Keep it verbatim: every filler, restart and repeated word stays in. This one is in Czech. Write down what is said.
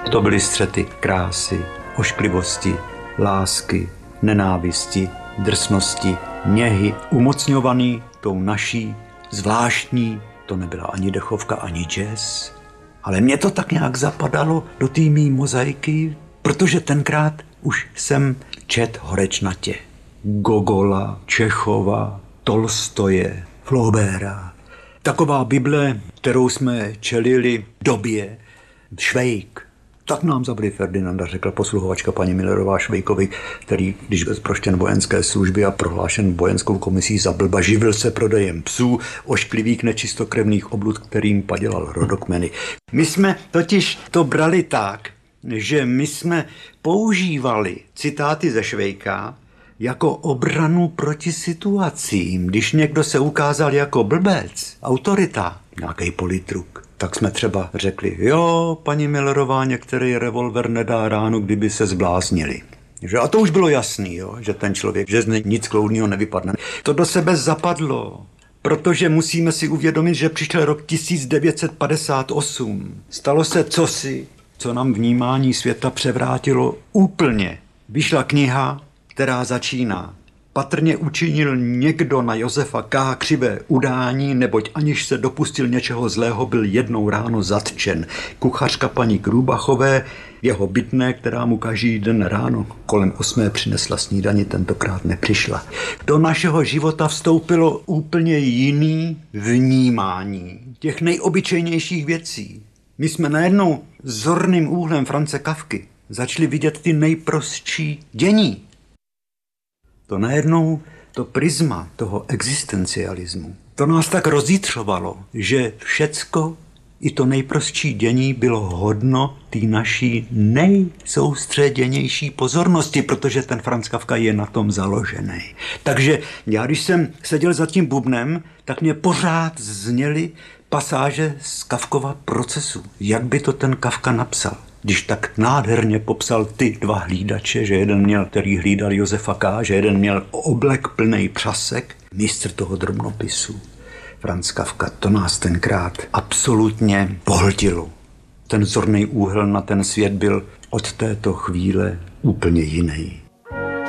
To byly střety krásy, ošklivosti, lásky, nenávisti, drsnosti, něhy, umocňovaný tou naší zvláštní, to nebyla ani dechovka, ani jazz, ale mě to tak nějak zapadalo do té mý mozaiky, protože tenkrát už jsem čet horečnatě. Gogola, Čechova, Tolstoje, Flaubera. Taková Bible, kterou jsme čelili době, Švejk. Tak nám zabili Ferdinanda, řekla posluhovačka paní Millerová Švejkovi, který, když byl zproštěn vojenské služby a prohlášen vojenskou komisí za blba, živil se prodejem psů, ošklivých nečistokrevných oblud, kterým padělal rodokmeny. My jsme totiž to brali tak, že my jsme používali citáty ze Švejka jako obranu proti situacím. Když někdo se ukázal jako blbec, autorita, nějaký politruk, tak jsme třeba řekli, jo, paní Millerová, některý revolver nedá ránu, kdyby se zbláznili. Že? A to už bylo jasný, jo, že ten člověk, že z něj nic kloudného nevypadne. To do sebe zapadlo, protože musíme si uvědomit, že přišel rok tisíc devět set padesát osm. Stalo se cosi, co nám vnímání světa převrátilo úplně. Vyšla kniha, která začíná. Patrně učinil někdo na Josefa K. křivé udání, neboť aniž se dopustil něčeho zlého, byl jednou ráno zatčen. Kuchařka paní Krůbachové, jeho bytné, která mu každý den ráno kolem osmé přinesla snídani, tentokrát nepřišla. Do našeho života vstoupilo úplně jiný vnímání těch nejobyčejnějších věcí. My jsme najednou zorným úhlem Franze Kafky začali vidět ty nejprostší dění. To najednou, to prisma toho existencialismu, to nás tak rozjitřovalo, že všecko, i to nejprostší dění bylo hodno té naší nejsoustředěnější pozornosti, protože ten Franz Kafka je na tom založený. Takže já, když jsem seděl za tím bubnem, tak mě pořád zněly pasáže z Kafkova Procesu. Jak by to ten Kafka napsal? Když tak nádherně popsal ty dva hlídače, že jeden měl, který hlídal Josefa K., že jeden měl oblek plnej přasek, mistr toho drobnopisu. Franz Kafka, to nás tenkrát absolutně pohltilo. Ten zorný úhel na ten svět byl od této chvíle úplně jiný.